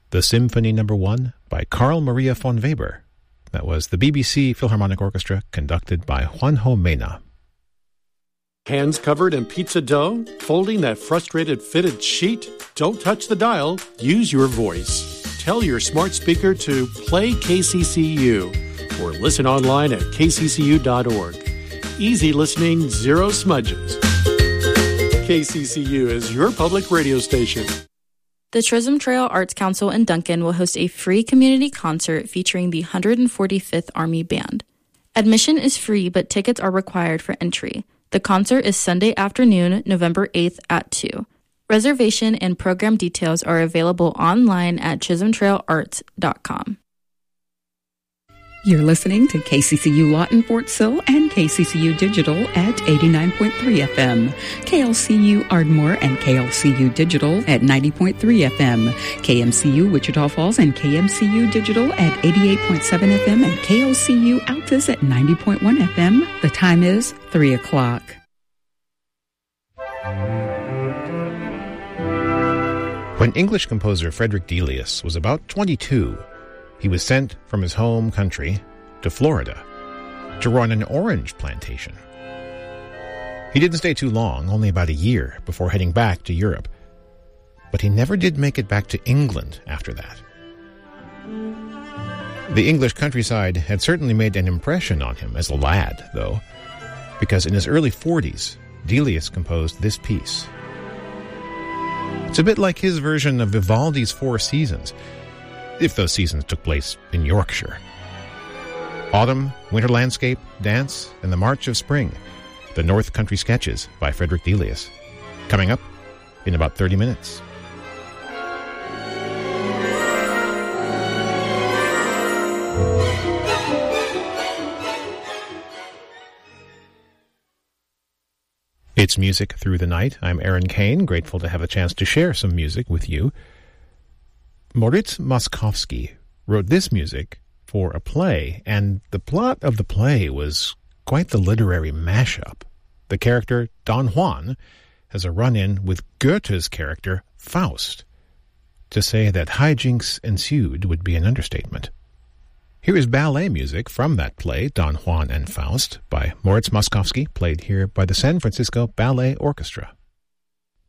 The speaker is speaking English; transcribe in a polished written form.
the Symphony No. 1 by Carl Maria von Weber. That was the BBC Philharmonic Orchestra, conducted by Juanjo Mena. Hands covered in pizza dough? Folding that frustrated fitted sheet? Don't touch the dial. Use your voice. Tell your smart speaker to play KCCU or listen online at kccu.org. Easy listening, zero smudges. KCCU is your public radio station. The Chisholm Trail Arts Council in Duncan will host a free community concert featuring the 145th Army Band. Admission is free, but tickets are required for entry. The concert is Sunday afternoon, November 8th at 2. Reservation and program details are available online at chisholmtrailarts.com. You're listening to KCCU Lawton Fort Sill and KCCU Digital at 89.3 FM, KLCU Ardmore and KLCU Digital at 90.3 FM, KMCU Wichita Falls and KMCU Digital at 88.7 FM, and KLCU Altus at 90.1 FM. The time is 3 o'clock. When English composer Frederick Delius was about 22, he was sent from his home country to Florida to run an orange plantation. He didn't stay too long, only about a year, before heading back to Europe. But he never did make it back to England after that. The English countryside had certainly made an impression on him as a lad, though, because in his early 40s, Delius composed this piece. It's a bit like his version of Vivaldi's Four Seasons, if those seasons took place in Yorkshire. Autumn, Winter Landscape, Dance, and the March of Spring, the North Country Sketches by Frederick Delius. Coming up in about 30 minutes. It's Music Through the Night. I'm Aaron Kane, grateful to have a chance to share some music with you. Moritz Moszkowski wrote this music for a play, and the plot of the play was quite the literary mashup. The character, Don Juan, has a run-in with Goethe's character, Faust. To say that hijinks ensued would be an understatement. Here is ballet music from that play, Don Juan and Faust, by Moritz Moszkowski, played here by the San Francisco Ballet Orchestra.